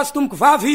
tomboko vavy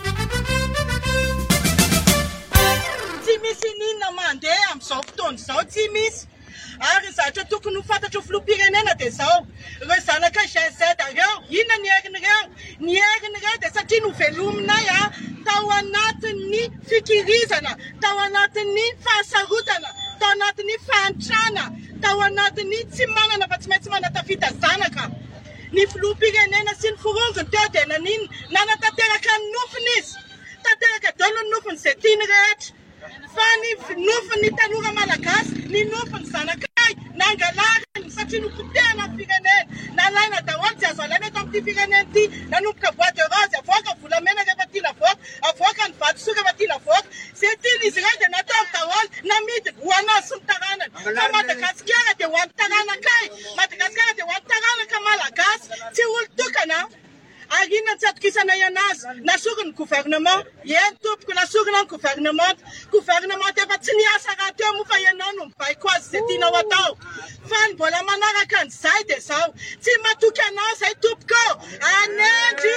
tsy misy ninona mandeha am'izao fotoana izao tsy misy ary zatra tokony ho fantatro filoham-pirenena dia zao ireo zanaka GZ ireo inona ny herin'ireo dia satria novelominay tao anatin'ny fikirizana, tao anatin'ny fahasarotana, tao anatin'ny fahantrana, tao anatin'ny tsy manana fa tsy maintsy manatafita zanaka. Ny filoham-pirenena sy ny forongony teo dia nanatanteraka ny nofiny izy, tanteraka daholo ny nofiny izay tiany rehetra. Fa ny nofiny tanora malagasy, ny nofiny zanakay, nangalariny satria nopotehana ny firenena, nalaina daholo tsy azo alaina eto amin'ity firenena ity, nanomboka bois de rose, avoaka volamena rehefa tia lavoaka, avoaka ny vatosoa rehefa tia lavoaka, izay tiany izy ireo dia natao daholo namidiny ho anazy sy ny taranany. Fa Madagasikara dia ho an'ny taranakay, Madagasikara dia ho an'ny taranaka malagasy, tsy olo-tokana. Ary inona tsy atokisana ianazy, nasoro ny gouvernement, eny tompoko nasorona ny gouvernement efa tsy niasa raha teo moa fa ianao no mibaiko azy izay tianao atao. Fa ny mbola manaraka an'izay dia zao, tsy matoky anao izay tompoko, anendy!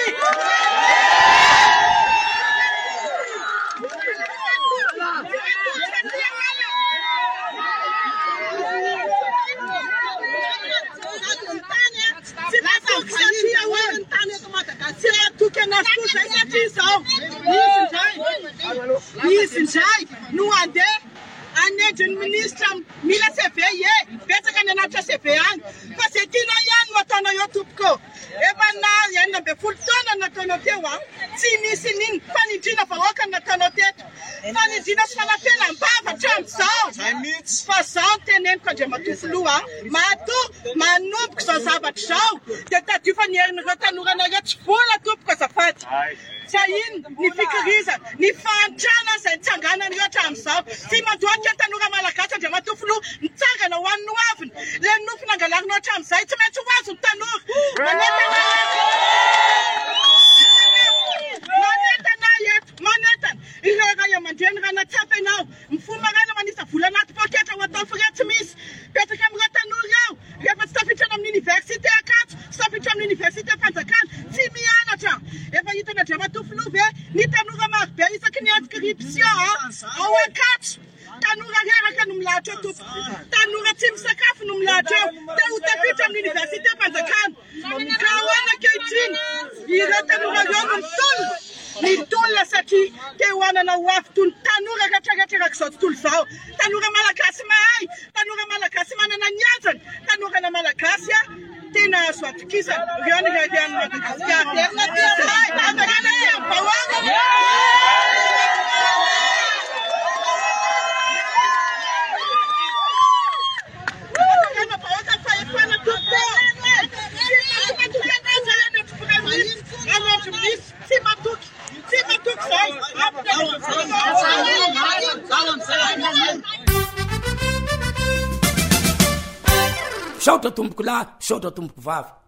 Izy indray no andeha anenjy ny ministra mila CV betsaka ny anatitra CV any fa izay tianao ihany no ataonao eo tompoko. Efa na 12 taona nataonao teo tsy misy niny fanindriana vahoaka nataonao teto, fanindriana sy fanapelam-bava hatramin'izao. Fa zao teneniko Andriamatoa manomboka izao zavatra izao dia tadiofa ny herin'ireo tanoranareo tsy vola tompoko azafady. Sa ino ny fikirizana, ny fahantrana izay nitsanganan'ireo hatramin'izao. Tsy mandohatra ny tanora malagasy Andriamatoa filoha nitsangana ho an'ny noaviny. Ilay nofy nangalarinao hatramin'izay tsy maintsy ho azo ny tanora. Manentana ireo ray aman-dreny raha natsapa ianao mifomaraina manisa vola anaty poketra ho atao fire tsy misy petraka amin'ireo tanora ireo rehefa tsy tafitrana amin'ny université Ankatso, tsy tafitra amin'ny université Fanjakana tsy mianatra. Efa hitana Andriamatoa filoha ve ny tanora marobe isaky ny inscription ao Ankatso, tanora reraka no milahatra eo tompoko, tanora tsy misakafo no milahatra eo dia ho tafitra amin'ny université Fanjakana. Ka ahoana ankehitriny ireo tanora ireo no mitolona satria te ho anana ho avy toy ny tanora rehetrarehetra izao tontolo izao. Tanora malagasy mahay, tanora malagasy manana ny anjany, tanora malagasy tena azo atokisana. Ireo ny rehean'ny Madagasikara. Saotra tomboko lahy, saotra tomboko vavy.